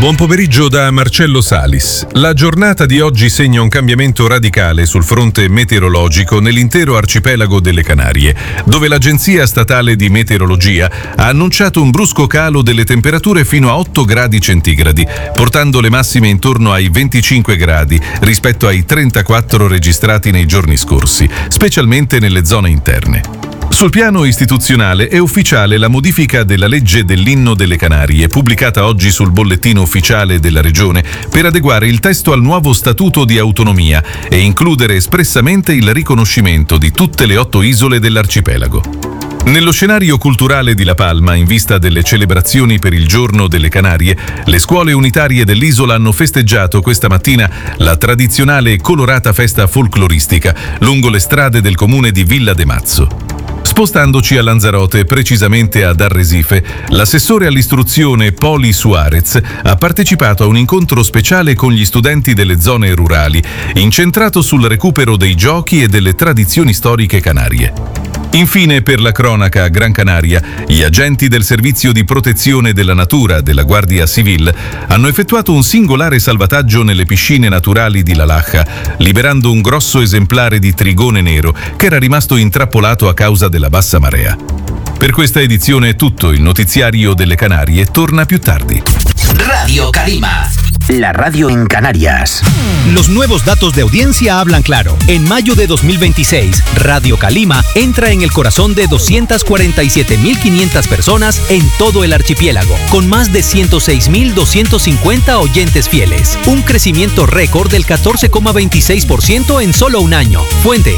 Buon pomeriggio da Marcello Salis. La giornata di oggi segna un cambiamento radicale sul fronte meteorologico nell'intero arcipelago delle Canarie, dove l'Agenzia Statale di Meteorologia ha annunciato un brusco calo delle temperature fino a 8 gradi centigradi, portando le massime intorno ai 25 gradi rispetto ai 34 registrati nei giorni scorsi, specialmente nelle zone interne. Sul piano istituzionale è ufficiale la modifica della legge dell'inno delle Canarie, pubblicata oggi sul bollettino ufficiale della Regione, per adeguare il testo al nuovo statuto di autonomia e includere espressamente il riconoscimento di tutte le 8 isole dell'arcipelago. Nello scenario culturale di La Palma, in vista delle celebrazioni per il Giorno delle Canarie, le scuole unitarie dell'isola hanno festeggiato questa mattina la tradizionale e colorata festa folcloristica lungo le strade del comune di Villa de Mazzo. Spostandoci a Lanzarote, precisamente ad Arresife, l'assessore all'istruzione Poli Suarez ha partecipato a un incontro speciale con gli studenti delle zone rurali, incentrato sul recupero dei giochi e delle tradizioni storiche canarie. Infine, per la cronaca a Gran Canaria, gli agenti del Servizio di Protezione della Natura della Guardia Civil hanno effettuato un singolare salvataggio nelle piscine naturali di La Laja, liberando un grosso esemplare di trigone nero che era rimasto intrappolato a causa della bassa marea. Per questa edizione è tutto, il notiziario delle Canarie torna più tardi. Radio Calima, la radio en Canarias. Los nuevos datos de audiencia hablan claro. En mayo de 2026, Radio Calima entra en el corazón de 247.500 personas en todo el archipiélago, con más de 106.250 oyentes fieles. Un crecimiento récord del 14,26% en solo un año. Fuente,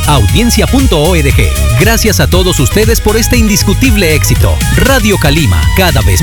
audiencia.org. Gracias a todos ustedes por este indiscutible éxito. Radio Calima, cada vez